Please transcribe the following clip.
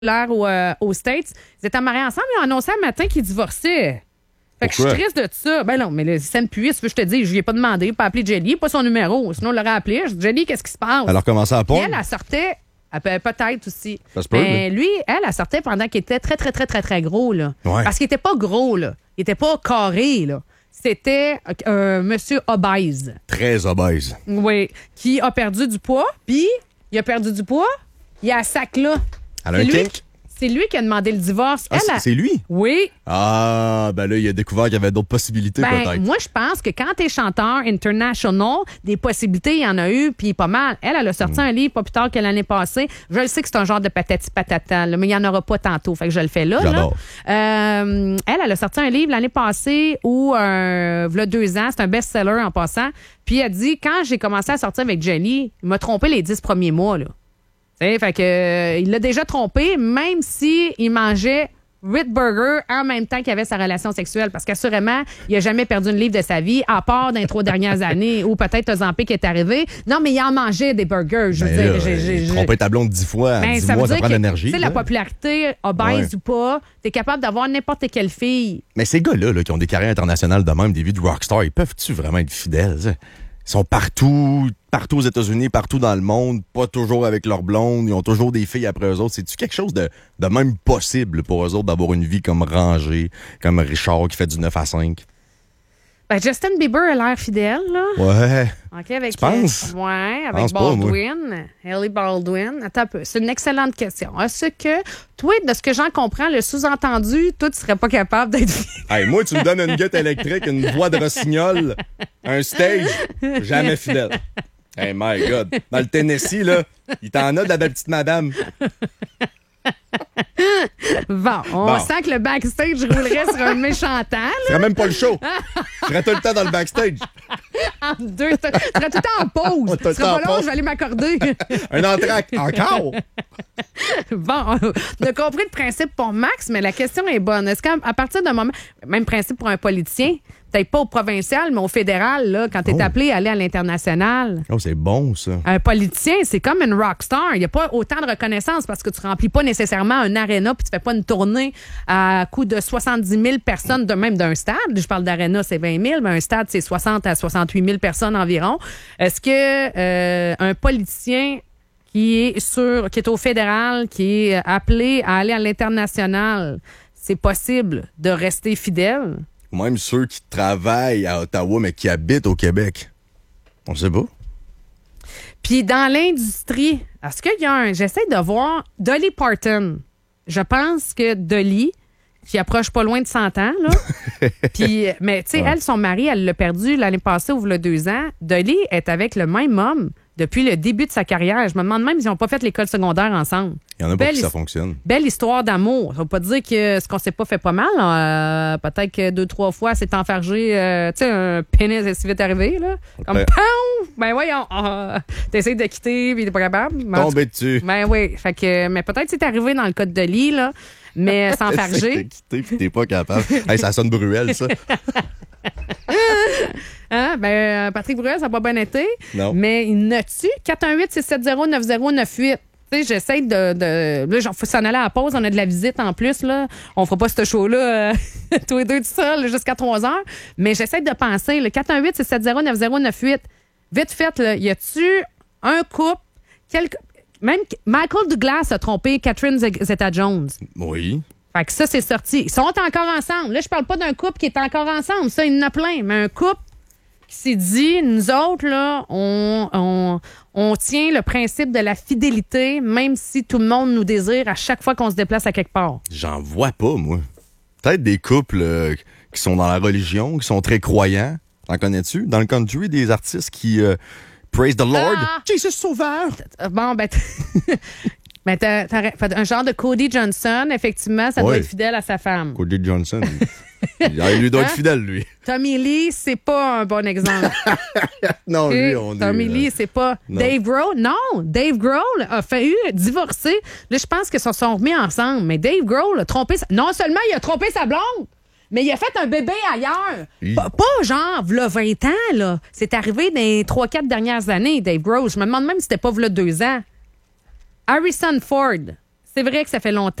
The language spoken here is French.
aux States. Ils étaient mariés ensemble, ils ont annoncé un matin qu'ils divorçaient. Fait que je suis triste de ça. Ben non, mais le Sam Puis, je te dis, je lui ai pas demandé, pas appelé Jelly, pas son numéro. Sinon, on l'aurait appelé. Je dis, Jelly, qu'est-ce qui se passe? Alors, commençait à pondre? Elle sortait, peut-être aussi. Ça se peut, mais... Lui, elle sortait pendant qu'il était très, très, très, très, très gros, là. Ouais. Parce qu'il était pas gros, là. Il était pas carré, là. C'était un monsieur obèse. Très obèse. Oui. Qui a perdu du poids, puis il a perdu du poids, il a un sac là. Elle a un kink? C'est lui qui a demandé le divorce. Ah, c'est lui? Oui. Ah, ben là, il a découvert qu'il y avait d'autres possibilités, peut-être. Moi, je pense que quand t'es chanteur international, des possibilités, il y en a eu, puis pas mal. Elle a sorti un livre pas plus tard que l'année passée. Je le sais que c'est un genre de patati patata, là, mais il n'y en aura pas tantôt, fait que je le fais là. J'adore. Elle a sorti un livre l'année passée ou v'là 2 ans, c'est un best-seller en passant, puis elle dit, quand j'ai commencé à sortir avec Jenny, il m'a trompé les 10 premiers mois, là. Fait que, il l'a déjà trompé, même si il mangeait 8 burgers en même temps qu'il avait sa relation sexuelle. Parce qu'assurément, il n'a jamais perdu une livre de sa vie, à part dans les 3 dernières années, ou peut-être Ozempic est arrivé. Non, mais il en mangeait des burgers. Je veux dire, tromper ta blonde 10 fois, 10 mois, ça prend de l'énergie. Tu sais, la popularité, obèse ou pas, t'es capable d'avoir n'importe quelle fille. Mais ces gars-là, là, qui ont des carrières internationales de même, des vies de rockstar, ils peuvent-tu vraiment être fidèles? Ils sont partout aux États-Unis, partout dans le monde, pas toujours avec leur blonde, ils ont toujours des filles après eux autres. C'est-tu quelque chose de même possible pour eux autres d'avoir une vie comme Rangé, comme Richard qui fait du 9 à 5? Ben, Justin Bieber a l'air fidèle, là. Ouais. OK, avec, tu penses? Ouais, avec Baldwin. Hailey Baldwin. Attends un peu. C'est une excellente question. Est-ce que, toi, de ce que j'en comprends, le sous-entendu, toi, tu serais pas capable d'être fidèle? Hey, moi, tu me donnes une guette électrique, une voix de rossignol, un stage, jamais fidèle. Hey, my God. Dans le Tennessee, là, il t'en a de la belle petite madame. Bon, on sent que le backstage roulerait sur un méchant temps. Ce serait même pas le show. Je serais tout le temps dans le backstage. En deux, tu serais tout le temps en pause. Tu serais pas là, je vais aller m'accorder. Un entracte. Encore? Bon, on a compris le principe pour Max, mais la question est bonne. Est-ce qu'à partir d'un moment, même principe pour un politicien, peut-être pas au provincial, mais au fédéral, là, quand tu es appelé à aller à l'international. Oh, c'est bon, ça. Un politicien, c'est comme une rockstar. Il n'y a pas autant de reconnaissance parce que tu remplis pas nécessairement un aréna puis tu fais pas une tournée à coût de 70 000 personnes, même d'un stade. Je parle d'aréna, c'est 20 000, mais un stade, c'est 60 à 68 000 personnes environ. Est-ce que un politicien qui est au fédéral, qui est appelé à aller à l'international, c'est possible de rester fidèle? Même ceux qui travaillent à Ottawa, mais qui habitent au Québec. On sait pas. Puis dans l'industrie, est-ce qu'il y a j'essaie de voir Dolly Parton. Je pense que Dolly, qui approche pas loin de 100 ans, là. Puis, mais tu sais, elle, son mari, elle l'a perdu l'année passée ou il y a 2 ans. Dolly est avec le même homme depuis le début de sa carrière. Je me demande même s'ils n'ont pas fait l'école secondaire ensemble. Il y en a pas qui ça fonctionne. Belle histoire d'amour. Ça veut pas dire que ce qu'on s'est pas fait pas mal. Peut-être que 2-3 fois, c'est enfargé. Tu sais, un pénis est si vite arrivé, là. Comme POUM! Ben voyons. T'essayes de quitter, puis t'es pas capable. Tombé dessus. Ben oui. Fait que, mais peut-être que c'est arrivé dans le cas de Dolly, là. Mais sans farger. T'essayes de quitter, puis t'es pas capable. Hey, ça sonne Bruel, ça. Hein? Ben, Patrick Bruel, ça n'a pas bien été. Non. Mais il note-tu? 418-670-9098. Tu sais, j'essaie de là, faut s'en aller à la pause. On a de la visite en plus, là. On fera pas ce show-là tous les deux tout seuls jusqu'à 3 heures. Mais j'essaie de penser. Le 418-670-9098. Vite fait, là, y a-tu un couple, même Michael Douglas a trompé Catherine Zeta-Jones. Oui. Fait que ça, c'est sorti. Ils sont encore ensemble. Là, je parle pas d'un couple qui est encore ensemble. Ça, il y en a plein. Mais un couple qui s'est dit, nous autres, là, on tient le principe de la fidélité, même si tout le monde nous désire à chaque fois qu'on se déplace à quelque part. J'en vois pas, moi. Peut-être des couples qui sont dans la religion, qui sont très croyants. T'en connais-tu? Dans le country, des artistes qui praise the Lord. Jesus Sauveur! Bon, ben... Mais t'as un genre de Cody Johnson, effectivement, ça doit être fidèle à sa femme. Cody Johnson, il lui doit être fidèle, lui. Tommy Lee, c'est pas un bon exemple. Non, lui, on Tommy Lee, c'est pas... Non. Dave Grohl, non. Dave Grohl a failli divorcer. Là, je pense qu'ils se sont remis ensemble. Mais Dave Grohl a trompé... Non seulement il a trompé sa blonde, mais il a fait un bébé ailleurs. Pas genre, v'là 20 ans, là. C'est arrivé dans les 3-4 dernières années, Dave Grohl. Je me demande même si c'était pas v'là 2 ans. Harrison Ford, C'est vrai que ça fait longtemps.